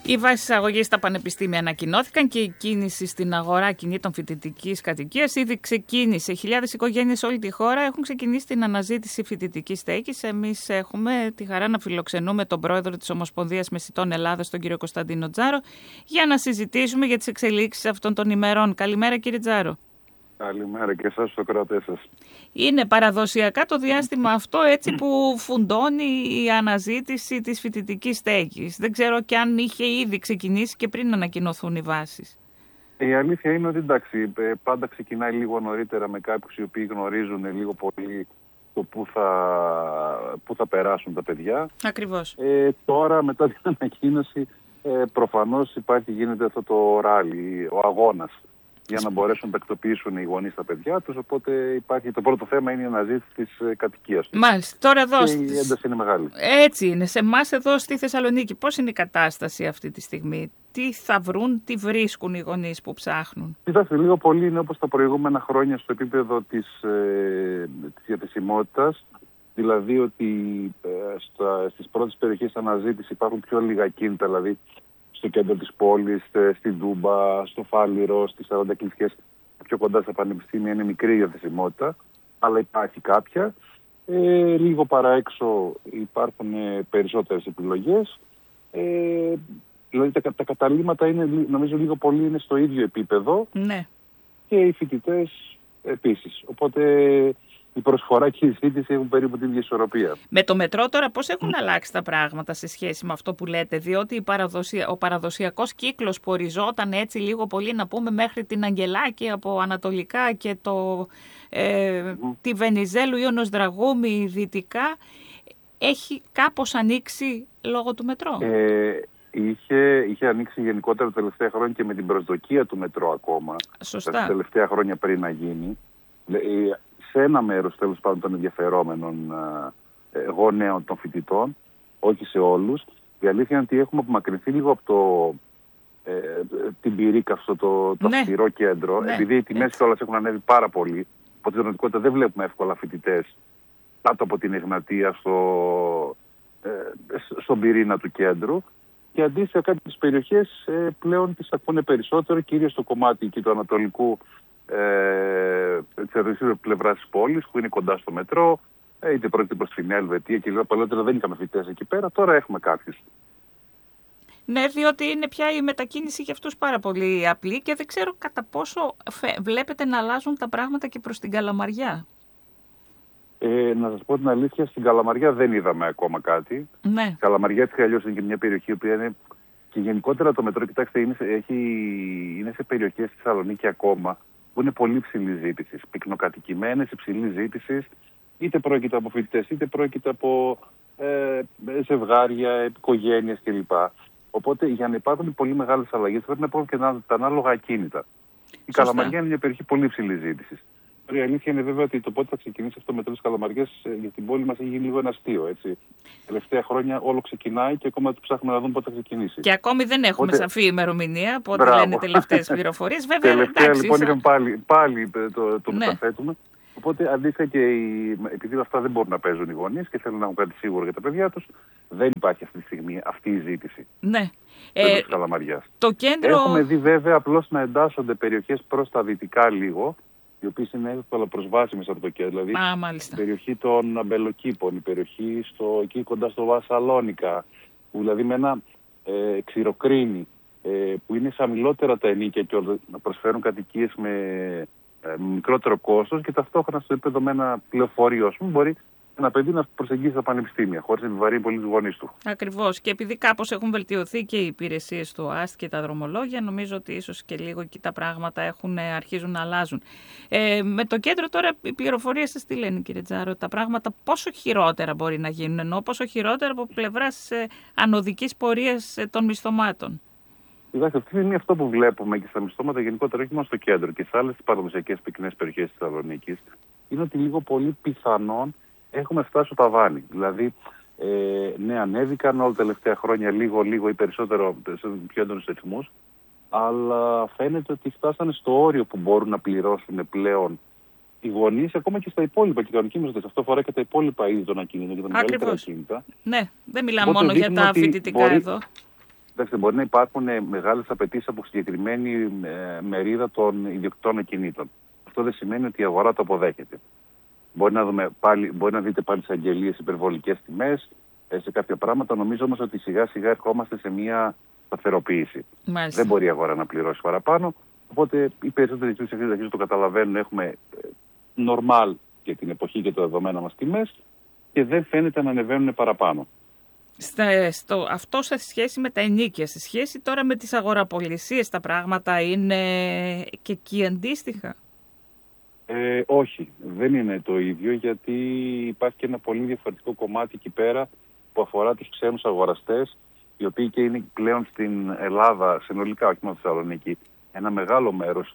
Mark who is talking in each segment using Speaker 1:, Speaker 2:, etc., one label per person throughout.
Speaker 1: Οι βάσεις εισαγωγής στα πανεπιστήμια ανακοινώθηκαν και η κίνηση στην αγορά κινήτων φοιτητικής κατοικίας ήδη ξεκίνησε. Χιλιάδες οικογένειες σε όλη τη χώρα έχουν ξεκινήσει την αναζήτηση φοιτητικής στέγης. Εμείς έχουμε τη χαρά να φιλοξενούμε τον πρόεδρο της Ομοσπονδίας Μεσιτών Ελλάδας, τον κύριο Κωνσταντίνο Τζάρο, για να συζητήσουμε για τις εξελίξεις αυτών των ημερών. Καλημέρα, κύριε Τζάρο.
Speaker 2: Καλημέρα και εσάς στους ακροατές σας.
Speaker 1: Είναι παραδοσιακά το διάστημα αυτό έτσι που φουντώνει η αναζήτηση της φοιτητικής στέγης. Δεν ξέρω και αν είχε ήδη ξεκινήσει και πριν ανακοινωθούν οι βάσεις.
Speaker 2: Η αλήθεια είναι ότι εντάξει, πάντα ξεκινάει λίγο νωρίτερα με κάποιους οι οποίοι γνωρίζουν λίγο πολύ το πού θα περάσουν τα παιδιά.
Speaker 1: Ακριβώς.
Speaker 2: Τώρα μετά την ανακοίνωση προφανώς γίνεται αυτό το ράλι, ο αγώνας, για να μπορέσουν να τακτοποιήσουν οι γονείς τα παιδιά τους. Οπότε υπάρχει το πρώτο θέμα, είναι η αναζήτηση της κατοικίας τους.
Speaker 1: Μάλιστα. Τώρα εδώ.
Speaker 2: Και η ένταση είναι μεγάλη.
Speaker 1: Έτσι είναι. Σε εμάς εδώ στη Θεσσαλονίκη, πώς είναι η κατάσταση αυτή τη στιγμή? Τι θα βρουν, τι βρίσκουν οι γονείς που ψάχνουν?
Speaker 2: Κοιτάξτε, λίγο πολύ είναι όπως τα προηγούμενα χρόνια στο επίπεδο της διαθεσιμότητας. Δηλαδή ότι στις πρώτες περιοχές αναζήτηση υπάρχουν πιο λίγα κίνητα, δηλαδή στο κέντρο της πόλης, στην Τούμπα, στο Φάληρο, στις 40 εκκλησίες πιο κοντά στα πανεπιστήμια είναι μικρή η διαθεσιμότητα, αλλά υπάρχει κάποια. Λίγο παραέξω υπάρχουν περισσότερες επιλογές. Δηλαδή τα καταλύματα είναι, νομίζω λίγο πολύ είναι στο ίδιο επίπεδο.
Speaker 1: Ναι.
Speaker 2: Και οι φοιτητές επίσης. Οπότε η προσφορά και η ζήτηση έχουν περίπου την ίδια ισορροπία.
Speaker 1: Με το μετρό τώρα πώς έχουν αλλάξει τα πράγματα σε σχέση με αυτό που λέτε? Διότι ο παραδοσιακός κύκλος που οριζόταν έτσι λίγο πολύ, να πούμε, μέχρι την Αγγελάκη από ανατολικά και τη Βενιζέλου ή Ονοσδραγούμη δυτικά, έχει κάπως ανοίξει λόγω του μετρό.
Speaker 2: Είχε ανοίξει γενικότερα τα τελευταία χρόνια και με την προσδοκία του μετρό ακόμα.
Speaker 1: Σωστά.
Speaker 2: Τα τελευταία χρόνια πριν να γίνει. Σε ένα μέρος τέλος πάντων των ενδιαφερόμενων γονέων των φοιτητών, όχι σε όλους. Η αλήθεια είναι ότι έχουμε απομακρυνθεί λίγο από την Πυρίκα, αυτό το αυστηρό κέντρο, επειδή οι τιμές κιόλας έχουν ανέβει πάρα πολύ. Από την πραγματικότητα δεν βλέπουμε εύκολα φοιτητές κάτω από την Εγνατία στον πυρήνα του κέντρου. Και αντίστοιχα κάποιες περιοχές πλέον τις ακούνε περισσότερο, κυρίως στο κομμάτι και του ανατολικού της πλευράς της πόλης, που είναι κοντά στο μετρό, είτε πρόκειται προς τη Νέα Ελβετία και λίγο παλαιότερα δεν είχαμε φοιτητές εκεί πέρα, τώρα έχουμε κάποιους.
Speaker 1: Ναι, διότι είναι πια η μετακίνηση για αυτούς πάρα πολύ απλή και δεν ξέρω κατά πόσο βλέπετε να αλλάζουν τα πράγματα και προς την Καλαμαριά.
Speaker 2: Να σας πω την αλήθεια, στην Καλαμαριά δεν είδαμε ακόμα κάτι.
Speaker 1: Ναι.
Speaker 2: Η Καλαμαριά έτσι αλλιώς είναι και μια περιοχή που είναι. Και γενικότερα το μετρό, κοιτάξτε, είναι σε περιοχές στη Θεσσαλονίκη ακόμα που είναι πολύ υψηλή ζήτηση. Πυκνοκατοικημένες, υψηλή ζήτηση, είτε πρόκειται από φοιτητές, είτε πρόκειται από ζευγάρια, οικογένειες κλπ. Οπότε για να υπάρχουν πολύ μεγάλες αλλαγές πρέπει να υπάρχουν και τα ανάλογα ακίνητα. Η Καλαμαριά είναι μια περιοχή πολύ υψηλή ζήτηση. Η αλήθεια είναι βέβαια ότι το πότε θα ξεκινήσει αυτό το μετρό της Καλαμαριάς για την πόλη μας έχει γίνει λίγο ένα αστείο. Έτσι. Τελευταία χρόνια όλο ξεκινάει και ακόμα το ψάχνουμε να δούμε πότε θα ξεκινήσει.
Speaker 1: Και ακόμη δεν έχουμε σαφή ημερομηνία από ό,τι λένε τελευταίες πληροφορίες. Βέβαια,
Speaker 2: τελευταία
Speaker 1: εντάξει,
Speaker 2: λοιπόν πάλι το μεταθέτουμε. Οπότε αντίστοιχα και επειδή αυτά δεν μπορούν να παίζουν οι γονείς και θέλουν να έχουν κάτι σίγουρο για τα παιδιά τους, δεν υπάρχει αυτή τη στιγμή αυτή η ζήτηση.
Speaker 1: Ναι.
Speaker 2: Της Καλαμαριάς.
Speaker 1: Το κέντρο...
Speaker 2: Έχουμε δει βέβαια απλώς να εντάσσονται περιοχές προς τα δυτικά λίγο, οι οποίες είναι εύκολα προσβάσιμες από το κέντρο. Δηλαδή η περιοχή των Αμπελοκήπων, η περιοχή εκεί κοντά στο Βασαλόνικα, που δηλαδή με ένα Ξηροκρίνη, που είναι χαμηλότερα τα ενοίκια και να προσφέρουν κατοικίες με μικρότερο κόστος και ταυτόχρονα στο επίπεδο με ένα λεωφορείο, ας πούμε, μπορεί ένα παιδί να προσεγγίσει τα πανεπιστήμια, χωρίς να επιβαρύνει πολύ τους γονείς του.
Speaker 1: Ακριβώς. Και επειδή κάπως έχουν βελτιωθεί και οι υπηρεσίες του ΑΣΤ και τα δρομολόγια, νομίζω ότι ίσως και λίγο εκεί τα πράγματα αρχίζουν να αλλάζουν. Με το κέντρο τώρα, οι πληροφορίες σας τι λένε, κύριε Τζάρο? Τα πράγματα πόσο χειρότερα μπορεί να γίνουν, ενώ πόσο χειρότερα από πλευράς ανωδικής πορείας των μισθωμάτων?
Speaker 2: Κοιτάξτε, αυτή είναι αυτό που βλέπουμε και στα μισθώματα γενικότερα, όχι μόνο στο κέντρο και σε άλλες παραδοσιακές πυκνές περιοχές της Θεσσαλονίκης, είναι ότι λίγο πολύ πιθανόν έχουμε φτάσει στο ταβάνι. Δηλαδή, ανέβηκαν όλα τα τελευταία χρόνια λίγο ή περισσότερο πιο έντονους ρυθμούς, αλλά φαίνεται ότι φτάσανε στο όριο που μπορούν να πληρώσουν πλέον οι γονείς, ακόμα και στα υπόλοιπα κοινωνική μεσοδότηση. Αυτό αφορά και τα υπόλοιπα είδη των ακινήτων και τα μεγαλύτερα ακίνητα.
Speaker 1: Ναι, δεν μιλάμε μόνο για τα φοιτητικά εδώ.
Speaker 2: μπορεί να υπάρχουν μεγάλες απαιτήσεις από συγκεκριμένη μερίδα των ιδιοκτητών ακινήτων. Αυτό δεν σημαίνει ότι η αγορά το αποδέχεται. Μπορεί να δείτε πάλι σε αγγελίες υπερβολικές τιμές, σε κάποια πράγματα. Νομίζω όμως ότι σιγά σιγά ερχόμαστε σε μια σταθεροποίηση.
Speaker 1: Μάλιστα.
Speaker 2: Δεν μπορεί η αγορά να πληρώσει παραπάνω. Οπότε οι περισσότεροι αρχίζουν το καταλαβαίνουν. Έχουμε normal για την εποχή και τα δεδομένα μας τιμές και δεν φαίνεται να ανεβαίνουν παραπάνω.
Speaker 1: Αυτό σε σχέση με τα ενοίκια, σε σχέση τώρα με τις αγοραπολισίες, τα πράγματα είναι και εκεί αντίστοιχα?
Speaker 2: Όχι, δεν είναι το ίδιο, γιατί υπάρχει και ένα πολύ διαφορετικό κομμάτι εκεί πέρα που αφορά τους ξένους αγοραστές, οι οποίοι και είναι πλέον στην Ελλάδα, συνολικά, όχι μόνο στη Θεσσαλονίκη, ένα μεγάλο μέρος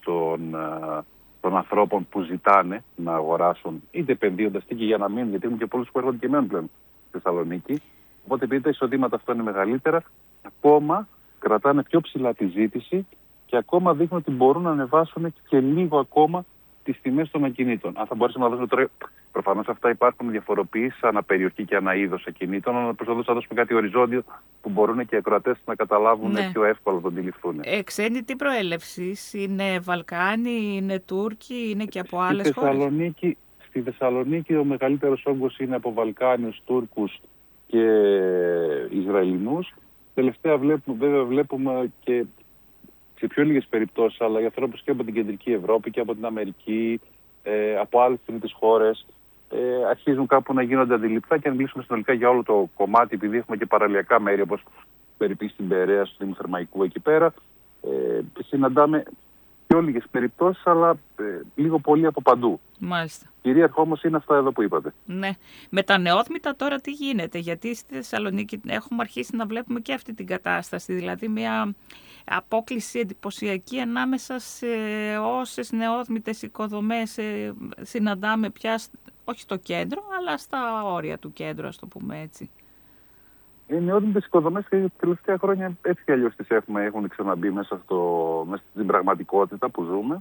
Speaker 2: των ανθρώπων που ζητάνε να αγοράσουν, είτε επενδύοντας είτε και για να μείνουν, γιατί έχουν και πολλούς που έρχονται και μένουν πλέον στη Θεσσαλονίκη. Οπότε επειδή τα εισοδήματα αυτά είναι μεγαλύτερα, ακόμα κρατάνε πιο ψηλά τη ζήτηση και ακόμα δείχνουν ότι μπορούν να ανεβάσουν και λίγο ακόμα τις τιμές των ακινήτων. Αν θα μπορέσουμε να δώσουμε τώρα, προφανώς αυτά υπάρχουν διαφοροποιήσεις ανά περιοχή και ανά είδος ακινήτων, αλλά προσπαθούμε να δώσουμε κάτι οριζόντιο που μπορούν και οι ακροατές να καταλάβουν πιο εύκολα, να το αντιληφθούν.
Speaker 1: Ξένοι τι προέλευσης, είναι Βαλκάνοι, είναι Τούρκοι, είναι και από άλλες χώρες?
Speaker 2: Στη Θεσσαλονίκη ο μεγαλύτερος όγκος είναι από Βαλκάνιους, Τούρκους και Ισραηλινούς. Τελευταία βλέπουμε και σε πιο λίγες περιπτώσεις, αλλά για ανθρώπους και από την Κεντρική Ευρώπη και από την Αμερική, από άλλες τρίτες χώρες, αρχίζουν κάπου να γίνονται αντιληπτά. Και αν μιλήσουμε συνολικά για όλο το κομμάτι, επειδή έχουμε και παραλιακά μέρη, όπως περιπεί στην Περαία, στο Δήμο Θερμαϊκού εκεί πέρα, συναντάμε πιο λίγες περιπτώσεις, αλλά λίγο πολύ από παντού.
Speaker 1: Μάλιστα.
Speaker 2: Κυρίαρχο όμως είναι αυτά εδώ που είπατε.
Speaker 1: Ναι. Με τα νεόδμητα τώρα τι γίνεται? Γιατί στη Θεσσαλονίκη έχουμε αρχίσει να βλέπουμε και αυτή την κατάσταση, δηλαδή μια απόκλιση εντυπωσιακή ανάμεσα σε όσες νεόδμητες οικοδομές συναντάμε πια, όχι στο κέντρο, αλλά στα όρια του κέντρου, ας το πούμε έτσι.
Speaker 2: Οι νεόδμητες οικοδομές τα τελευταία χρόνια έτσι κι αλλιώς τις έχουν ξαναμπεί μέσα στην πραγματικότητα που ζούμε.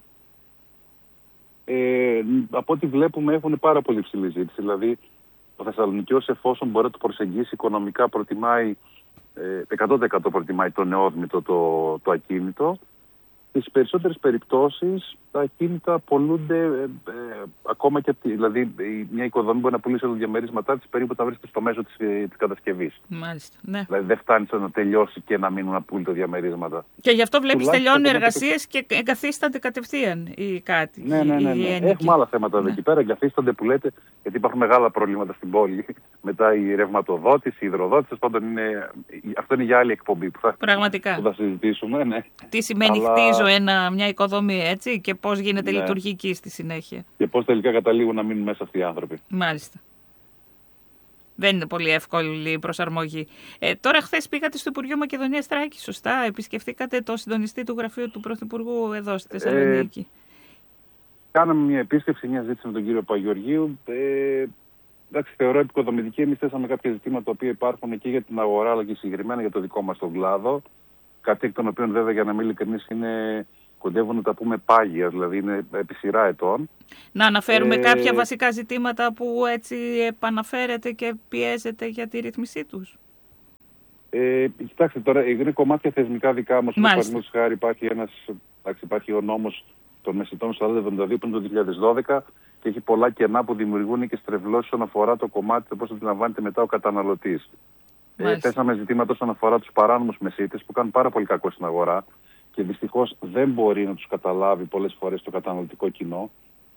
Speaker 2: Από ό,τι βλέπουμε έχουν πάρα πολύ ψηλή ζήτηση. Δηλαδή, ο Θεσσαλονικιός, εφόσον μπορεί να το προσεγγίσει οικονομικά, προτιμάει 100% προτιμάει το νεόδμητο το ακίνητο. Στις περισσότερες περιπτώσεις τα ακίνητα πολλούνται ακόμα και δηλαδή μια οικοδομή μπορεί να πουλήσει τα διαμερίσματά της περίπου όταν βρίσκεται στο μέσο της κατασκευής.
Speaker 1: Μάλιστα, ναι.
Speaker 2: Δηλαδή δεν φτάνει να τελειώσει και να μείνουν απόλυτα διαμερίσματα.
Speaker 1: Και γι' αυτό βλέπεις τελειώνουν οι εργασίες και εγκαθίστανται κατευθείαν οι κάτοικοι.
Speaker 2: Ναι. Έχουμε άλλα θέματα εδώ εκεί πέρα. Εγκαθίστανται που λέτε, γιατί υπάρχουν μεγάλα προβλήματα στην πόλη. Μετά η ρευματοδότηση, η υδροδότηση. Αυτό είναι για άλλη εκπομπή που θα συζητήσουμε. Ναι.
Speaker 1: Τι σημαίνει χτίζω μια οικοδομή, έτσι, και πώς γίνεται λειτουργική στη συνέχεια.
Speaker 2: Και πώς τελικά καταλήγουν να μείνουν μέσα αυτοί οι άνθρωποι.
Speaker 1: Μάλιστα. Δεν είναι πολύ εύκολη η προσαρμογή. Τώρα χθες πήγατε στο Υπουργείο Μακεδονίας Θράκης, σωστά? Επισκεφτήκατε το συντονιστή του γραφείου του Πρωθυπουργού εδώ στη Θεσσαλονίκη.
Speaker 2: Κάναμε μια επίσκεψη, μια ζήτηση με τον κύριο Παγεωργίου. Εντάξει, θεωρώ επικοδομητική. Εμείς θέσαμε κάποια ζητήματα τα οποία υπάρχουν εκεί για την αγορά, αλλά και συγκεκριμένα για το δικό μας τον κλάδο. Κάτι εκ των οποίων βέβαια, για να είμαι ειλικρινής, κοντεύουν να τα πούμε πάγια, δηλαδή είναι επί σειρά ετών.
Speaker 1: Να αναφέρουμε κάποια βασικά ζητήματα που έτσι επαναφέρετε και πιέζετε για τη ρύθμισή τους.
Speaker 2: Κοιτάξτε τώρα, είναι κομμάτια θεσμικά δικά μας. Παραδείγματος χάρη υπάρχει ο νόμος των μεσητών 4072 που είναι το 2012 και έχει πολλά κενά που δημιουργούν και στρεβλώσεις όσον αφορά το κομμάτι το πώς αντιλαμβάνεται μετά ο καταναλωτής. Θέσαμε ζητήματα όσον αφορά τους παράνομους μεσίτες που κάνουν πάρα πολύ κακό στην αγορά και δυστυχώς δεν μπορεί να τους καταλάβει πολλές φορές το καταναλωτικό κοινό.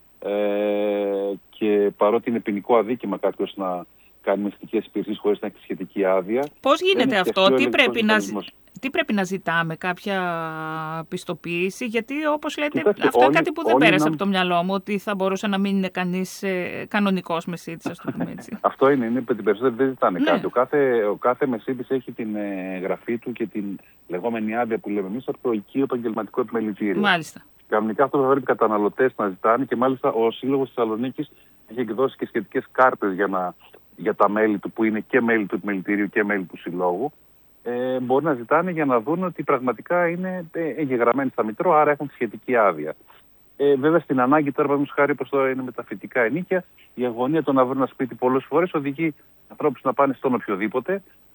Speaker 2: Και παρότι είναι ποινικό αδίκημα κάποιος να κάνει μυστικές υπηρεσίες χωρίς να έχει σχετική άδεια.
Speaker 1: Πώς γίνεται αυτό, τι πρέπει να ζητάμε, κάποια πιστοποίηση? Γιατί όπως λέτε, αυτό είναι κάτι που δεν πέρασε από το μυαλό μου, ότι θα μπορούσε να μην είναι κανείς κανονικός μεσίτης, ας το πούμε έτσι.
Speaker 2: Αυτό είναι την περισσότερη δεν ζητάνε κάτι. Ο κάθε μεσίτης έχει την γραφή του και την λεγόμενη άδεια που λέμε εμείς από το οικείο επαγγελματικό επιμελητήριο.
Speaker 1: Μάλιστα.
Speaker 2: Κανονικά αυτό θα πρέπει οι καταναλωτές να ζητάνε και μάλιστα ο Σύλλογος της Θεσσαλονίκης έχει εκδώσει και σχετικές κάρτες για τα μέλη του που είναι και μέλη του επιμελητηρίου και μέλη του Συλλόγου. Μπορεί να ζητάνε για να δουν ότι πραγματικά είναι εγγεγραμμένοι στα Μητρό, άρα έχουν τη σχετική άδεια. Βέβαια στην ανάγκη τώρα, παραδείγματος χάρη, όπως τώρα είναι με τα φοιτητικά ενίκια, η αγωνία το να βρουν ένα σπίτι πολλές φορές οδηγεί ανθρώπους να πάνε στον οποιοδήποτε,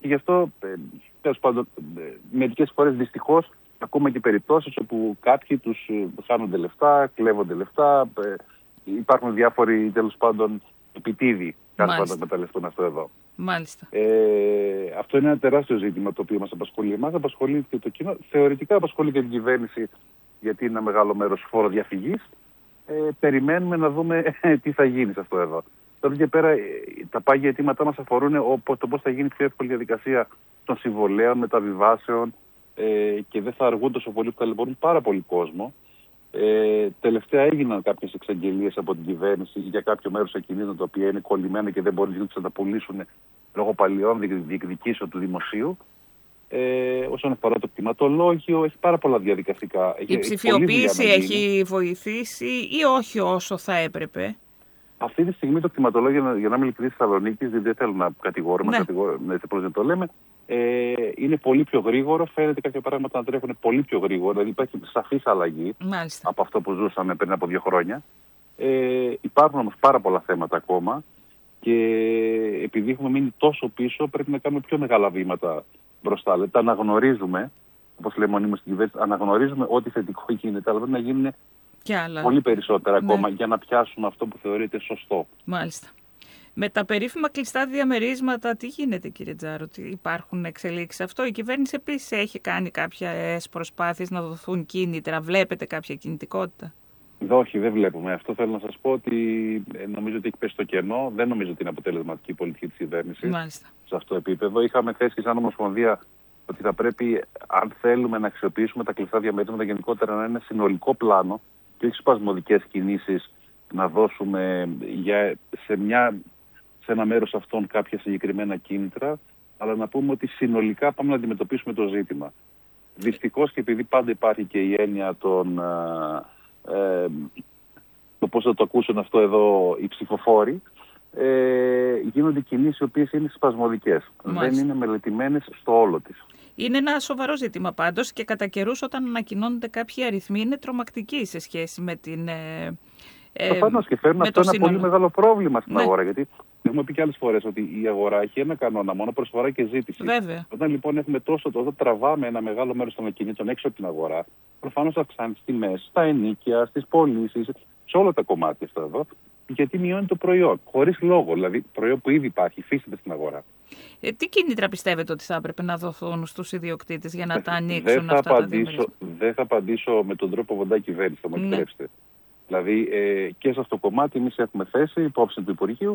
Speaker 2: Και γι' αυτό, τέλος πάντων, μερικές φορές δυστυχώς ακούμε και περιπτώσεις όπου κάποιοι τους χάνονται λεφτά, κλέβονται λεφτά, υπάρχουν διάφοροι τέλος πάντων επιτίδιοι να εκμεταλλευτούν αυτό εδώ.
Speaker 1: Μάλιστα.
Speaker 2: Αυτό είναι ένα τεράστιο ζήτημα το οποίο μας απασχολεί εμάς, απασχολεί και το κοινό. Θεωρητικά απασχολεί και την κυβέρνηση, γιατί είναι ένα μεγάλο μέρος φοροδιαφυγής. Περιμένουμε να δούμε τι θα γίνει σε αυτό εδώ. Τώρα και πέρα, τα πάγια αιτήματά μας αφορούν το πώς θα γίνει πιο εύκολη διαδικασία των συμβολέων, μεταβιβάσεων και δεν θα αργούν τόσο πολύ που ταλαιπωρούν πάρα πολύ κόσμο. Τελευταία έγιναν κάποιες εξαγγελίες από την κυβέρνηση για κάποιο μέρος ακινήτων τα οποία είναι κολλημένα και δεν μπορεί να τα πουλήσουν λόγω παλιών διεκδικήσεων του δημοσίου. Όσον αφορά το κτηματολόγιο, έχει πάρα πολλά διαδικαστικά.
Speaker 1: Η ψηφιοποίηση έχει βοηθήσει ή όχι όσο θα έπρεπε?
Speaker 2: Αυτή τη στιγμή το κτηματολόγιο, για να είμαι ειλικρινής, στη Θεσσαλονίκη, δεν θέλω να κατηγορούμε, πώς δεν το λέμε, είναι πολύ πιο γρήγορο. Φαίνεται κάποια πράγματα να τρέχουν πολύ πιο γρήγορα. Δηλαδή υπάρχει σαφής αλλαγή από αυτό που ζούσαμε πριν από 2 χρόνια. Υπάρχουν όμως πάρα πολλά θέματα ακόμα και επειδή έχουμε μείνει τόσο πίσω, πρέπει να κάνουμε πιο μεγάλα βήματα μπροστά. Δηλαδή, τα αναγνωρίζουμε, όπως λέμε μονίμως στην κυβέρνηση, αναγνωρίζουμε ό,τι θετικό γίνεται, αλλά πρέπει να γίνουν πολύ περισσότερα ακόμα για να πιάσουμε αυτό που θεωρείται σωστό.
Speaker 1: Μάλιστα. Με τα περίφημα κλειστά διαμερίσματα, τι γίνεται, κύριε Τζάρο, υπάρχουν εξελίξεις αυτό? Η κυβέρνηση επίσης έχει κάνει κάποιες προσπάθειες να δοθούν κίνητρα, βλέπετε κάποια κινητικότητα?
Speaker 2: Όχι, δεν βλέπουμε. Αυτό θέλω να σας πω ότι νομίζω ότι έχει πέσει στο κενό. Δεν νομίζω ότι είναι αποτελεσματική η πολιτική της κυβέρνησης σε αυτό το επίπεδο. Είχαμε θέσει σαν Ομοσπονδία ότι θα πρέπει, αν θέλουμε να αξιοποιήσουμε τα κλειστά διαμερίσματα γενικότερα, να είναι συνολικό πλάνο και όχι σπασμωδικές κινήσεις να δώσουμε σε ένα μέρος αυτών κάποια συγκεκριμένα κίνητρα, αλλά να πούμε ότι συνολικά πάμε να αντιμετωπίσουμε το ζήτημα. Δυστυχώς, και επειδή πάντα υπάρχει και η έννοια το πώς θα το ακούσουν αυτό εδώ οι ψηφοφόροι, γίνονται κινήσεις οι οποίες είναι σπασμωδικές. Δεν είναι μελετημένες στο όλο της.
Speaker 1: Είναι ένα σοβαρό ζήτημα πάντως και κατά καιρούς όταν ανακοινώνονται κάποιοι αριθμοί είναι τρομακτικοί σε σχέση με την...
Speaker 2: Προφανώς και φέρνουν αυτό ένα πολύ μεγάλο πρόβλημα στην αγορά, γιατί έχουμε πει και άλλες φορές ότι η αγορά έχει ένα κανόνα, μόνο προσφορά και ζήτηση.
Speaker 1: Βέβαια.
Speaker 2: Όταν λοιπόν έχουμε όταν τραβάμε ένα μεγάλο μέρος των ακινήτων έξω από την αγορά, προφανώς αυξάνει τις τιμές, στα ενοίκια, στις πωλήσεις, σε όλα τα κομμάτια αυτά εδώ, γιατί μειώνει το προϊόν. Χωρίς λόγο, δηλαδή προϊόν που ήδη υπάρχει, υφίσταται στην αγορά.
Speaker 1: Τι κίνητρα πιστεύετε ότι θα έπρεπε να δοθούν στους ιδιοκτήτες για να τα ανοίξουν αυτά τα διαμερίσματα?
Speaker 2: Δεν θα απαντήσω με τον τρόπο που βοντάει η κυβέρνηση, θα μου επιτρέψετε. Δηλαδή και σε αυτό το κομμάτι εμείς έχουμε θέσει υπόψη του Υπουργείου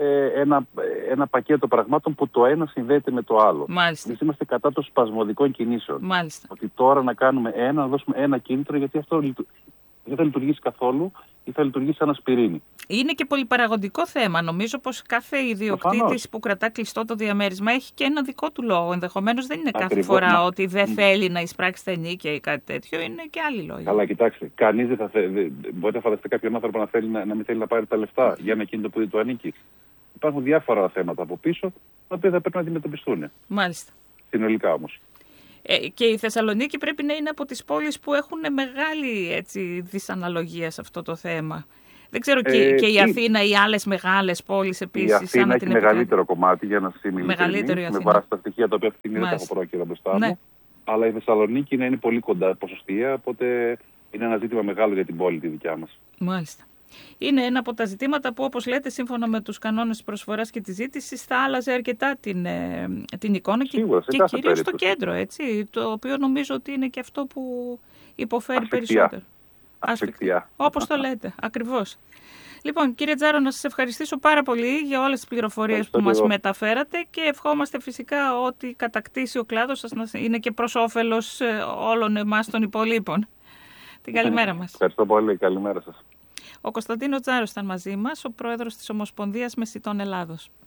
Speaker 2: ένα πακέτο πραγμάτων που το ένα συνδέεται με το άλλο. Εμείς είμαστε κατά των σπασμωδικών κινήσεων.
Speaker 1: Μάλιστα.
Speaker 2: Ότι τώρα να κάνουμε να δώσουμε ένα κίνητρο, γιατί αυτό δεν θα λειτουργήσει καθόλου ή θα λειτουργήσει σαν ασπιρίνη.
Speaker 1: Είναι και πολυπαραγωγικό θέμα. Νομίζω πως κάθε ιδιοκτήτης που κρατά κλειστό το διαμέρισμα έχει και ένα δικό του λόγο. Ενδεχομένως δεν είναι κάθε φορά ότι δεν θέλει να εισπράξει τα ενοίκια ή κάτι τέτοιο. Είναι και άλλοι λόγοι.
Speaker 2: Καλά, κοιτάξτε. Κανείς δεν θα θέλει. Μπορείτε να φανταστείτε κάποιον άνθρωπο να μην θέλει να πάρει τα λεφτά για ένα κίνητο που δεν του ανήκει. Υπάρχουν διάφορα θέματα από πίσω, τα οποία θα πρέπει να αντιμετωπιστούν.
Speaker 1: Μάλιστα.
Speaker 2: Συνολικά όμως.
Speaker 1: Και η Θεσσαλονίκη πρέπει να είναι από τις πόλεις που έχουν μεγάλη δυσαναλογία σε αυτό το θέμα. Δεν ξέρω και η Αθήνα ή άλλες μεγάλες πόλεις επίσης.
Speaker 2: Η Αθήνα έχει μεγαλύτερο κομμάτι, για να σας είμαι ειλικρινής, με βάση τα στοιχεία τα οποία αυτή τη στιγμή δεν τα έχω πρόκειρα μπροστά μου. Αλλά η Θεσσαλονίκη είναι πολύ κοντά ποσοστία, οπότε είναι ένα ζήτημα μεγάλο για την πόλη τη δικιά μας.
Speaker 1: Μάλιστα. Είναι ένα από τα ζητήματα που, όπως λέτε, σύμφωνα με τους κανόνες της προσφοράς και της ζήτησης, θα άλλαζε αρκετά την εικόνα
Speaker 2: σίγουρα,
Speaker 1: και κυρίως στο κέντρο, έτσι, το οποίο νομίζω ότι είναι και αυτό που υποφέρει περισσότερο.
Speaker 2: Ασφικτιά.
Speaker 1: Όπως το λέτε, ακριβώς. Λοιπόν, κύριε Τζάρο, να σας ευχαριστήσω πάρα πολύ για όλες τις πληροφορίες που μας μεταφέρατε και ευχόμαστε φυσικά ότι κατακτήσει ο κλάδος σας να είναι και προς όφελος όλων εμάς των υπολείπων. Την καλημέρα μας.
Speaker 2: Ευχαριστώ πολύ. Καλημέρα σας.
Speaker 1: Ο Κωνσταντίνος Τζάρος ήταν μαζί μας, ο πρόεδρος της Ομοσπονδίας Μεσιτών Ελλάδος.